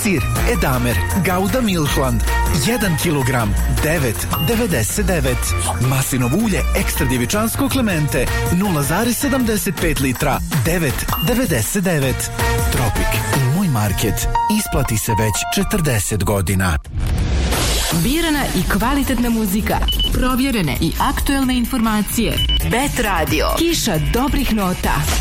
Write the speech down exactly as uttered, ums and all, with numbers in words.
Sir Edamer Gouda Milchland jedan kilogram devet devedeset devet. Maslinovo ulje ekstra djevičansko Klemente nula zarez sedamdeset pet litra devet devedeset devet. Tropik i Moj market. Isplati se već četrdeset godina. Birana i kvalitetna muzika, provjerene i aktuelne informacije. Bet Radio, kiša dobrih nota.